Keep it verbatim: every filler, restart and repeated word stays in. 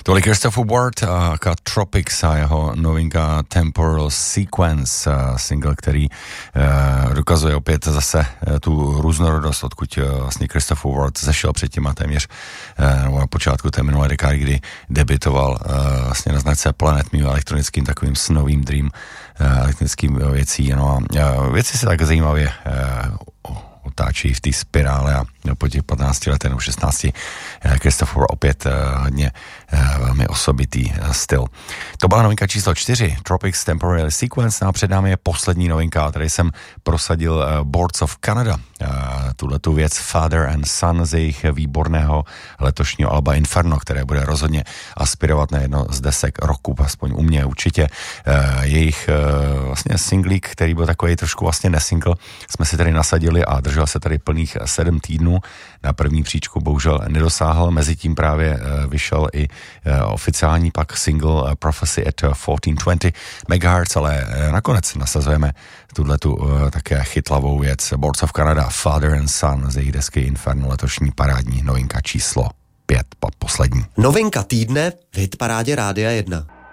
Tohle Christopher Ward a Tropics a jeho novinka Temporal Sequence, single, který uh, dokazuje opět zase uh, tu různorodost, odkud uh, vlastně Christopher Ward zešel před těma téměř uh, nebo na počátku té minulé dekády, kdy debitoval uh, vlastně na značce Planet mým elektronickým takovým snovým dream uh, elektronickým věcí. No a uh, věci se tak zajímavě uh, otáčí v té spirále a po těch patnácti letech nebo šestnácti Christopher opět hodně velmi osobitý styl. To byla novinka číslo čtyři, Tropics Temporary Sequence, a před námi je poslední novinka, tady jsem prosadil Boards of Canada, tuhletu věc Father and Son z jejich výborného letošního alba Inferno, které bude rozhodně aspirovat na jedno z desek roku, aspoň u mě určitě. Jejich vlastně singlík, který byl takový trošku vlastně nesingle, jsme si tady nasadili a držel se tady plných sedm týdnů. Na první příčku bohužel nedosáhl, mezi tím právě vyšel i oficiální pak single Prophecy at fourteen twenty megahertz, ale nakonec nasazujeme tuhletu také chytlavou věc Boards of Canada, Father and Son z jejich desky Inferno, letošní parádní novinka číslo pět, poslední. Novinka týdne v hitparádě Rádia jedna.